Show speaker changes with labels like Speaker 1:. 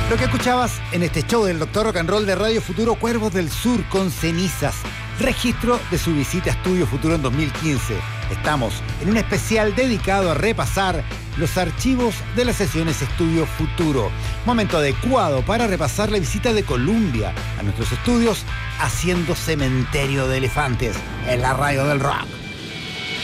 Speaker 1: Lo que escuchabas en este show del Dr. Rock and Roll de Radio Futuro, Cuervos del Sur con Cenizas, registro de su visita a Estudio Futuro en 2015. Estamos en un especial dedicado a repasar los archivos de las sesiones Estudio Futuro. Momento adecuado para repasar la visita de Columbia a nuestros estudios, haciendo cementerio de elefantes en la radio del rock.